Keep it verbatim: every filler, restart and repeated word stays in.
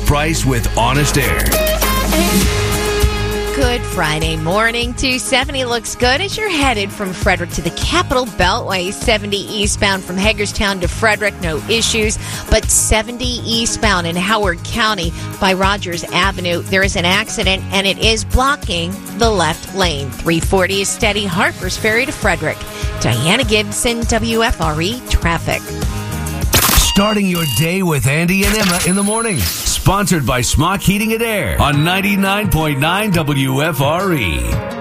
price with Honest Air. Good Friday morning. two seventy looks good as you're headed from Frederick to the Capital Beltway. seventy eastbound from Hagerstown to Frederick, no issues. But seventy eastbound in Howard County by Rogers Avenue, there is an accident and it is blocking the left lane. three forty is steady. Harper's Ferry to Frederick. Diana Gibson, W F R E Traffic. Starting your day with Andy and Emma in the morning. Sponsored by Smock Heating and Air on ninety-nine point nine W F R E.